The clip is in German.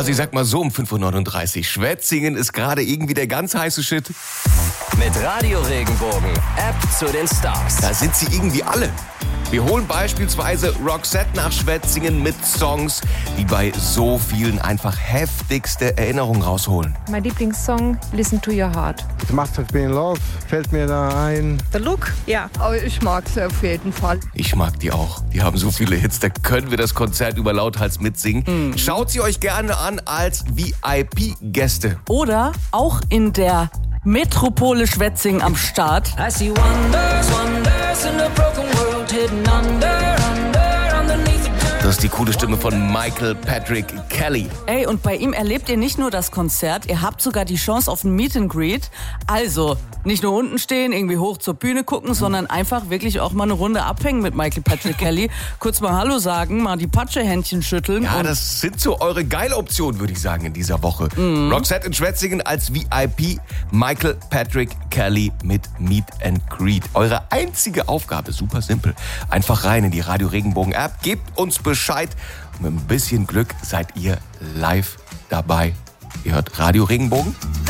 Also ich sag mal so um 5.39 Uhr. Schwetzingen ist gerade irgendwie der ganz heiße Shit. Mit Radio Regenbogen, App zu den Stars. Da sind sie irgendwie alle. Wir holen beispielsweise Roxette nach Schwetzingen mit Songs, die bei so vielen einfach heftigste Erinnerungen rausholen. Mein Lieblingssong, Listen to Your Heart. Must Have Been Love fällt mir da ein. The Look, ja. Aber ich mag sie auf jeden Fall. Ich mag die auch. Die haben so viele Hits, da können wir das Konzert über lauthals mitsingen. Schaut sie euch gerne an als VIP-Gäste. Oder auch in der Metropole Schwetzingen am Start. I see wonders, wonders in a broken world hidden under, underneath the dirt. Das ist die coole Stimme von Michael Patrick Kelly. Ey, und bei ihm erlebt ihr nicht nur das Konzert, ihr habt sogar die Chance auf ein Meet and Greet. Also, nicht nur unten stehen, irgendwie hoch zur Bühne gucken, sondern einfach wirklich auch mal eine Runde abhängen mit Michael Patrick Kelly. Kurz mal Hallo sagen, mal die Patschehändchen schütteln. Ja, und das sind so eure geile Optionen, würde ich sagen, in dieser Woche. Roxette in Schwetzingen als VIP, Michael Patrick Kelly mit Meet and Greet. Eure einzige Aufgabe, super simpel. Einfach rein in die Radio Regenbogen App, gebt uns Bescheid. Und mit ein bisschen Glück seid ihr live dabei. Ihr hört Radio Regenbogen.